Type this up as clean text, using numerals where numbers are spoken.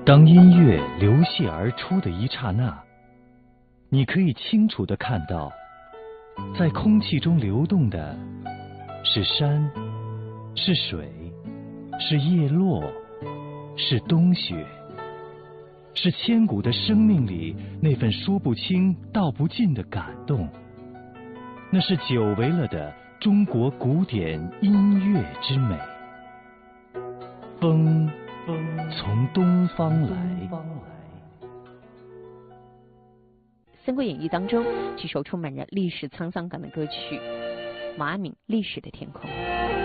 当音乐流泻而出的一刹那，你可以清楚地看到，在空气中流动的是山，是水，是叶落，是冬雪，是千古的生命里那份说不清道不尽的感动。那是久违了的中国古典音乐之美。风从东方来。 《三国演义》当中，这首充满着历史沧桑感的歌曲《马敏历史的天空》。